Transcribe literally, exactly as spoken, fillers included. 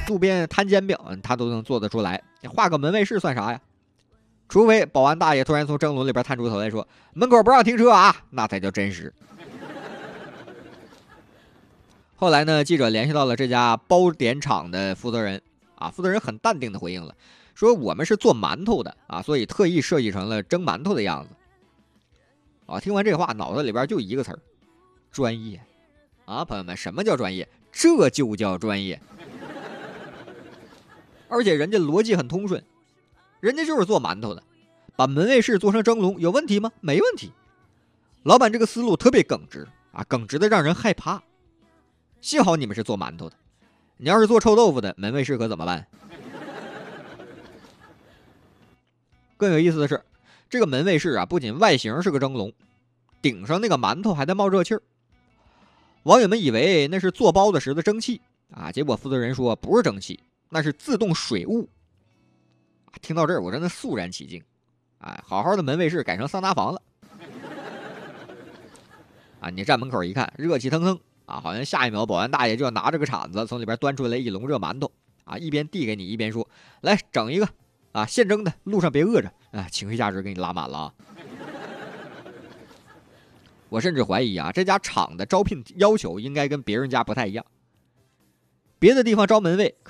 路边摊煎饼，他都能做得出来，画个门卫室算啥呀？除非保安大爷突然从蒸笼里边探出头来说：“门口不让停车啊！”那才叫真实。后来呢，记者联系到了这家包点厂的负责人啊，负责人很淡定的回应了，说我们是做馒头的啊，所以特意设计成了蒸馒头的样子。啊，听完这话，脑子里边就一个词儿：专业。啊，朋友们，什么叫专业？这就叫专业。而且人家逻辑很通顺，人家就是做馒头的，把门卫室做成蒸笼有问题吗？没问题。老板这个思路特别耿直啊，耿直的让人害怕。幸好你们是做馒头的，你要是做臭豆腐的，门卫室可怎么办？更有意思的是，这个门卫室啊，不仅外形是个蒸笼，顶上那个馒头还在冒热气儿。网友们以为那是做包子时的蒸汽啊，结果负责人说不是蒸汽，那是自动水雾。听到这儿，我真的肃然起敬，哎，好好的门卫室改成桑拿房了。啊，你站门口一看，热气腾腾啊，好像下一秒保安大爷就要拿着个铲子从里边端出来一笼热馒头啊，一边递给你一边说：“来整一个啊，现蒸的，路上别饿着啊，情绪价值给你拉满了啊。”我甚至怀疑啊，这家厂的招聘要求应该跟别人家不太一样，别的地方招门卫